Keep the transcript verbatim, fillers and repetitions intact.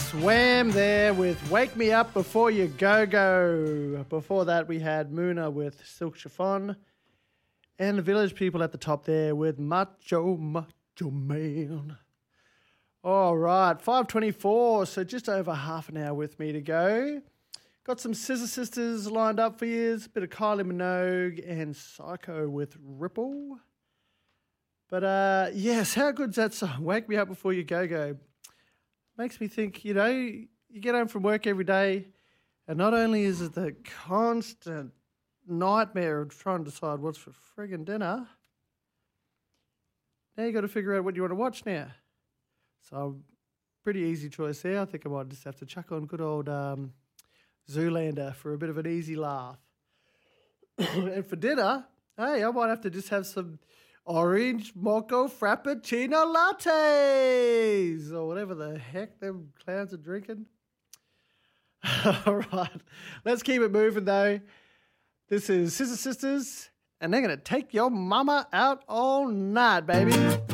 Yes, Wham there with Wake Me Up Before You Go Go. Before that, we had Moona with Silk Chiffon. And the Village People at the top there with Macho, Macho Man. All right, five twenty-four, so just over half an hour with me to go. Got some Scissor Sisters lined up for you. A bit of Kylie Minogue and Psycho with Ripple. But uh, yes, how good's that song? Wake Me Up Before You Go Go. Makes me think, you know, you get home from work every day, and not only is it the constant nightmare of trying to decide what's for friggin' dinner, now you got to figure out what you want to watch now. So, pretty easy choice there. I think I might just have to chuck on good old um, Zoolander for a bit of an easy laugh. And for dinner, hey, I might have to just have some orange mocha frappuccino lattes or whatever the heck them clowns are drinking. All right, let's keep it moving though. This is Scissor Sisters, and they're going to take your mama out all night, baby.